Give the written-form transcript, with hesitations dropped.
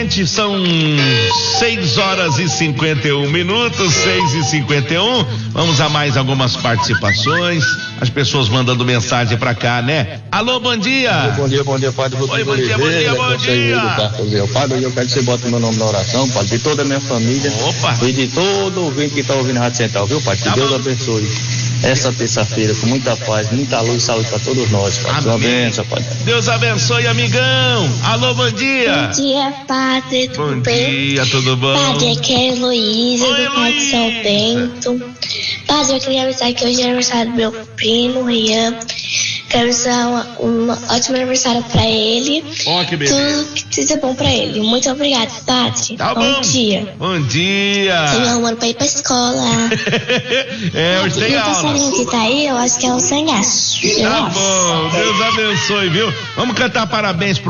São 6h51, 6h51. Vamos a mais algumas participações. As pessoas mandando mensagem pra cá, né? Alô, bom dia. Bom dia, Padre. Oi, bom dia. Padre, eu quero que você bote meu nome na oração, Padre, de toda a minha família. Opa. E de todo ouvinte que tá ouvindo a Rádio Central, viu, Padre? Que Deus abençoe essa terça-feira com muita paz, muita luz e saúde para todos nós, Padre. Sua bênção, Padre. Deus abençoe, amigão. Alô, bom dia. Bom dia, Padre. Tudo Bom bem? dia, tudo bom? Padre, aqui é a Heloísa, Oi, do Parque São Bento. Padre, eu queria avisar que hoje é aniversário do meu primo, Rian. Quero avisar um ótimo aniversário pra ele. Ó, que beleza. Tudo que seja bom pra ele. Muito obrigada, Padre. Tá bom. Bom dia. Bom dia. Você me arrumando pra ir pra escola. Hoje tem E o aula. passarinho que tá aí, eu acho que é o sanhaço. Tá bom, Deus abençoe, viu? Vamos cantar parabéns pro